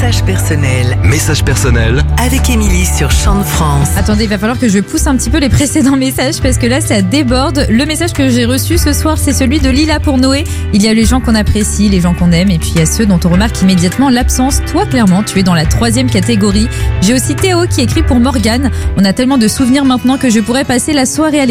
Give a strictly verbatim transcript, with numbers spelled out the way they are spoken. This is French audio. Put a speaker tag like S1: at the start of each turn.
S1: message personnel.
S2: Message personnel
S1: Avec Émilie sur Chant de France.
S3: Attendez, il va falloir que je pousse un petit peu les précédents messages parce que là, ça déborde. Le message que j'ai reçu ce soir, c'est celui de Lila pour Noé. Il y a les gens qu'on apprécie, les gens qu'on aime, et puis il y a ceux dont on remarque immédiatement l'absence. Toi, clairement, tu es dans la troisième catégorie. J'ai aussi Théo qui écrit pour Morgane. On a tellement de souvenirs maintenant que je pourrais passer la soirée à